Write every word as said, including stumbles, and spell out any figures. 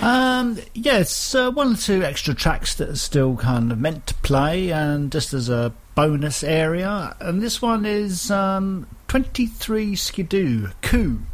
Um, yes, uh, one or two extra tracks that are still kind of meant to play, and just as a bonus area. And this one is um, twenty-three Skidoo, Coup.